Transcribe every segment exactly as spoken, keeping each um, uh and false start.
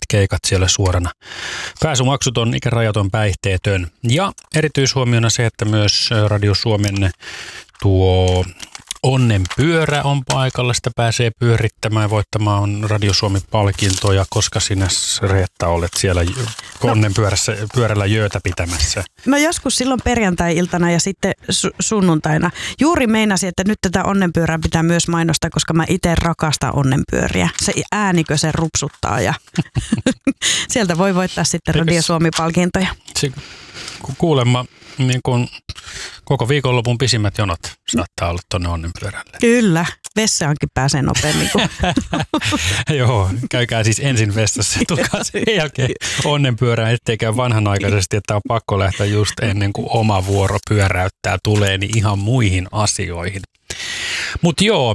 keikat siellä suorana. Pääsymaksuton, ikärajaton, päihteetön. Ja erityishuomiona se, että myös Radio Suomen tuo Onnenpyörä on paikalla. Sitä pääsee pyörittämään ja voittamaan Radio Suomi-palkintoja, koska sinä, Reetta, olet siellä Onnenpyörässä pyörällä jöötä pitämässä. No joskus silloin perjantai-iltana ja sitten su- sunnuntaina. Juuri meinasin, että nyt tätä onnenpyörää pitää myös mainostaa, koska mä itse rakastan onnenpyöriä. Se äänikö se rupsuttaa ja sieltä voi voittaa sitten Radio Suomi-palkintoja. Kuulemma niin kun koko viikonlopun pisimmät jonot saattaa olla tuonne onnenpyörälle. Kyllä, vessaankin pääsee nopeammin. Kuin. Joo, käykää siis ensin vessassa ja tulkaa sen jälkeen onnenpyörään, ettei käy vanhanaikaisesti, että on pakko lähteä just ennen kuin oma vuoro pyöräyttää tulee niin ihan muihin asioihin. Mutta joo,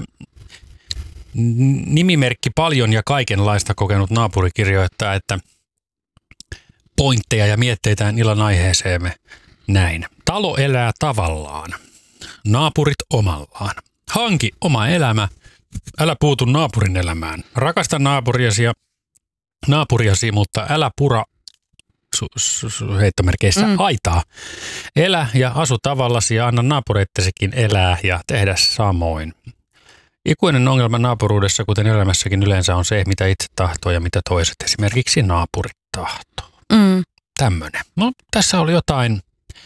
nimimerkki paljon ja kaikenlaista kokenut naapuri kirjoittaa, että pointteja ja mietteitään illan aiheeseemme näin. Talo elää tavallaan, naapurit omallaan. Hanki oma elämä, älä puutu naapurin elämään. Rakasta naapuriasi, ja, naapuriasi mutta älä pura su, su, su, heittomerkeissä mm. aitaa. Elä ja asu tavallasi ja anna naapureittesikin elää ja tehdä samoin. Ikuinen ongelma naapuruudessa, kuten elämässäkin yleensä, on se, mitä itse tahtoo ja mitä toiset, esimerkiksi naapurit tahtoo. Mm. Tämmöinen. No, tässä oli jotain,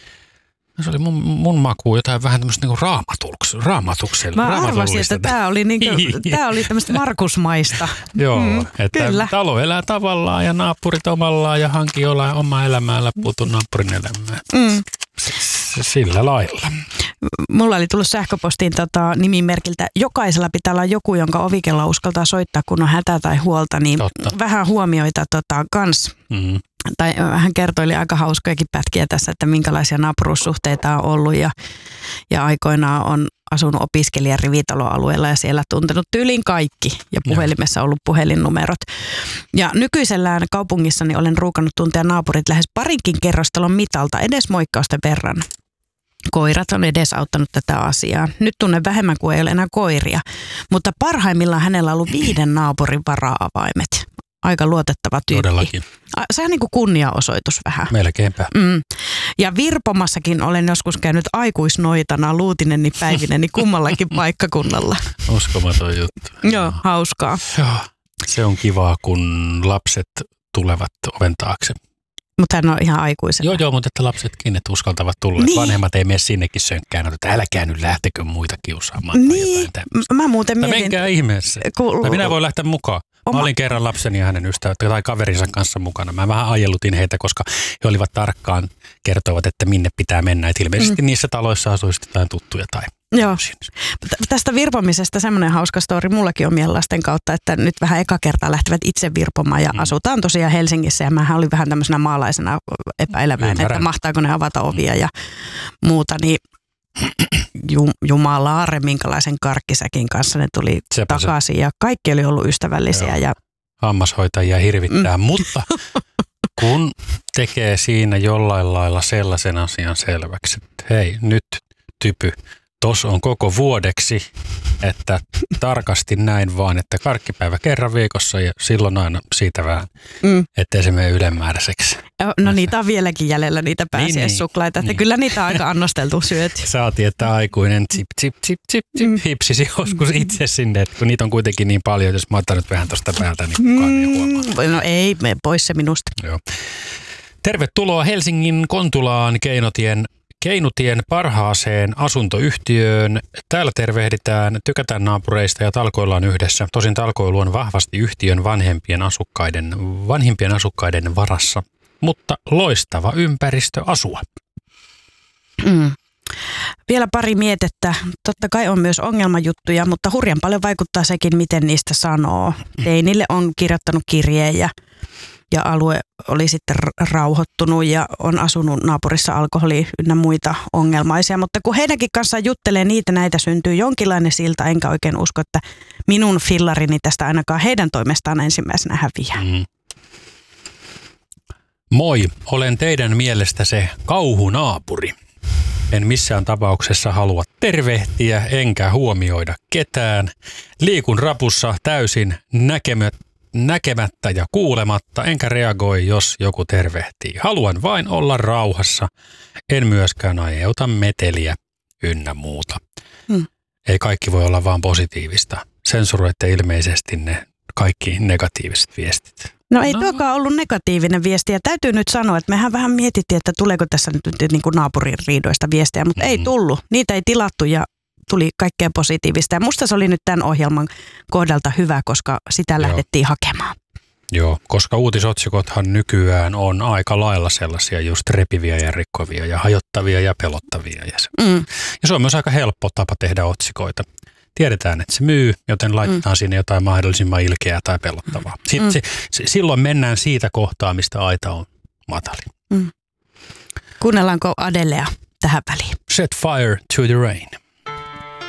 se oli mun, mun makuun jotain vähän tämmöistä niinku raamatuks, raamatuksella. Mä arvasin, että tämä oli, niinku, tää oli tämmöistä Markusmaista. Joo, mm, että kyllä. Talo elää tavallaan ja naapurit omallaan ja hanki olla oma elämää, älä puutu naapurin elämään. Mm. Sillä lailla. Mulla oli tullut sähköpostiin tota, nimimerkiltä, jokaisella pitää olla joku, jonka ovikella uskaltaa soittaa, kun on hätä tai huolta, niin Totta. vähän huomioita tota, kans. Mm-hmm. Tai hän kertoili aika hauskojakin pätkiä tässä, että minkälaisia naapuruussuhteita on ollut ja, ja aikoinaan on asunut opiskelijan rivitaloalueella ja siellä tuntenut tyylin kaikki ja puhelimessa ollut puhelinnumerot. Ja nykyisellään kaupungissani olen ruukannut tuntea naapurit lähes parinkin kerrostalon mitalta edes moikkausten verran. Koirat on edesauttanut tätä asiaa. Nyt tunnen vähemmän kuin ei ole enää koiria, mutta parhaimmillaan hänellä on ollut viiden naapurin vara-avaimet. Aika luotettava tyyppi. Todellakin. Sehän on niin kuin kunniaosoitus vähän. Melkeinpä. Mm. Ja Virpomassakin olen joskus käynyt aikuisnoitana luutineni päivineni kummallakin paikkakunnalla. Uskomaton juttu. Joo, hauskaa. Joo, se on kivaa, kun lapset tulevat oven taakse. Mutta hän on ihan aikuisena. Joo, joo, mutta että lapsetkin, että uskaltavat tulla. Niin. Vanhemmat ei mene sinnekin sönkkään, että älkää nyt lähtekö muita kiusaamaan. Niin, mä muuten mietin. Menkää ihmeessä. Kun... Minä voin lähteä mukaan. Oma... Mä olin kerran lapseni ja hänen ystävät tai kaverinsa kanssa mukana. Mä vähän ajelutin heitä, koska he olivat tarkkaan kertovat, että minne pitää mennä. Et ilmeisesti mm. niissä taloissa asuisi jotain tuttuja tai... Joo. Tästä virpomisesta semmoinen hauska story mullakin omien lasten kautta, että nyt vähän eka kertaa lähtevät itse virpomaan ja mm. asutaan tosiaan Helsingissä ja mähän olin vähän tämmöisenä maalaisena epäilemään, että mahtaako ne avata ovia mm. ja muuta, niin jumalaare, minkälaisen karkkisäkin kanssa ne tuli Sepä takaisin se. Ja kaikki oli ollut ystävällisiä. Ja... Hammashoitajia hirvittää, mm. mutta kun tekee siinä jollain lailla sellaisen asian selväksi, että hei nyt typy, tos on koko vuodeksi, että tarkasti näin vaan, että karkkipäivä kerran viikossa ja silloin aina siitä vähän, mm. ettei se mene ylenmääräiseksi. No niitä on vieläkin jäljellä niitä pääsiäissuklaita, niin, niin. Kyllä niitä on aika annosteltu syöty. Saatiin, että aikuinen tsip, tsip, tsip, tsip, tsip, mm. hipsisi joskus itse sinne, että kun niitä on kuitenkin niin paljon, jos mä otan nyt vähän tuosta päältä, niin kukaan mm. ei huomaa. No ei, me pois se minusta. Joo. Tervetuloa Helsingin Kontulaan Keinotien Keinutien parhaaseen asuntoyhtiöön. Täällä tervehditään, tykätään naapureista ja talkoillaan yhdessä. Tosin talkoilu on vahvasti yhtiön vanhempien asukkaiden, vanhimpien asukkaiden varassa, mutta loistava ympäristö asua. Mm. Vielä pari mietettä. Totta kai on myös ongelmajuttuja, mutta hurjan paljon vaikuttaa sekin, miten niistä sanoo. Teinille on kirjoittanut kirjeen ja Ja alue oli sitten rauhoittunut ja on asunut naapurissa alkoholi ynnä muita ongelmaisia. Mutta kun heidänkin kanssaan juttelee niitä näitä, syntyy jonkinlainen silta, enkä oikein usko, että minun fillarini tästä ainakaan heidän toimestaan ensimmäisenä häviää. Mm. Moi, olen teidän mielestä se kauhunaapuri. En missään tapauksessa halua tervehtiä enkä huomioida ketään. Liikun rapussa täysin näkemä, näkemättä ja kuulematta, enkä reagoi, jos joku tervehtii. Haluan vain olla rauhassa, en myöskään aiheuta meteliä ynnä muuta. Hmm. Ei kaikki voi olla vaan positiivista. Sensuroitte ilmeisesti ne kaikki negatiiviset viestit. No ei no. tuokaan ollut negatiivinen viesti ja täytyy nyt sanoa, että mehän vähän mietittiin, että tuleeko tässä nyt niin kuin naapurin riidoista viestejä, mutta mm-hmm. ei tullut. Niitä ei tilattu ja tuli kaikkea positiivista ja musta se oli nyt tämän ohjelman kohdalta hyvä, koska sitä Joo. lähdettiin hakemaan. Joo, koska uutisotsikothan nykyään on aika lailla sellaisia just repiviä ja rikkovia ja hajottavia ja pelottavia. Ja se, mm. ja se on myös aika helppo tapa tehdä otsikoita. Tiedetään, että se myy, joten laitetaan mm. sinne jotain mahdollisimman ilkeää tai pelottavaa. Sitten mm. se, se, silloin mennään siitä kohtaa, mistä aita on matali. Mm. Kuunnellaanko Adelea tähän väliin? Set fire to the rain.